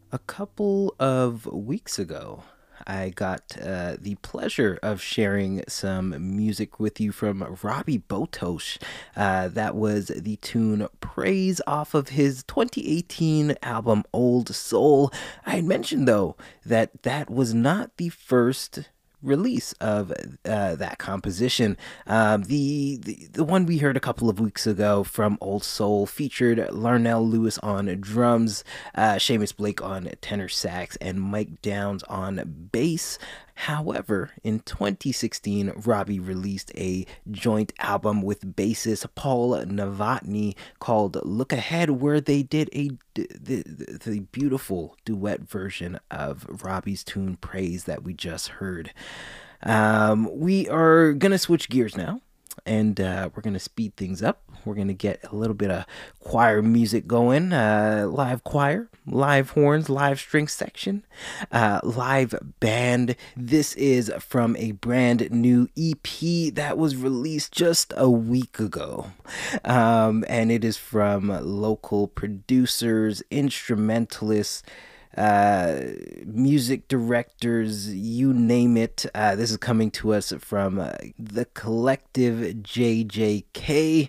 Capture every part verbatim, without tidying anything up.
A couple of weeks ago, I got uh, the pleasure of sharing some music with you from Robbie Botosh. Uh, that was the tune Praise off of his twenty eighteen album Old Soul. I had mentioned, though, that that was not the first release of uh, that composition. Um, the, the the one we heard a couple of weeks ago from Old Soul featured Larnell Lewis on drums, uh, Seamus Blake on tenor sax, and Mike Downs on bass. However, in twenty sixteen, Robbie released a joint album with bassist Paul Novotny called Look Ahead, where they did a the, the, the beautiful duet version of Robbie's tune Praise that we just heard. Um, we are going to switch gears now, and uh, we're going to speed things up. We're going to get a little bit of choir music going, uh, live choir, live horns, live string section, uh, live band. This is from a brand new E P that was released just a week ago. Um, and it is from local producers, instrumentalists, uh, music directors, you name it. Uh, this is coming to us from uh, the collective J J K.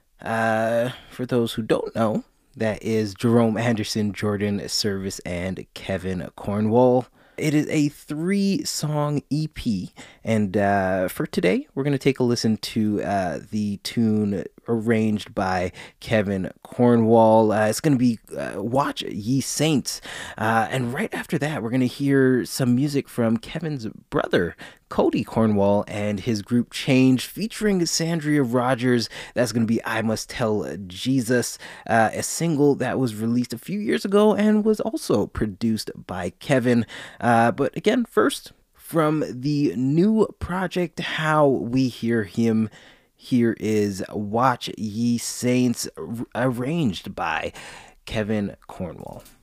Uh, for those who don't know, that is Jerome Anderson, Jordan Service, and Kevin Cornwall. It is a three song E P, and uh, for today, we're going to take a listen to uh, the tune arranged by Kevin Cornwall. Uh, it's going to be uh, Watch Ye Saints. Uh, and right after that, we're going to hear some music from Kevin's brother, Cody Cornwall, and his group Change, featuring Sandria Rogers. That's going to be I Must Tell Jesus, uh, a single that was released a few years ago and was also produced by Kevin. Uh, but again, first, from the new project, How We Hear Him, here is Watch Ye Saints, arranged by Kevin Cornwall.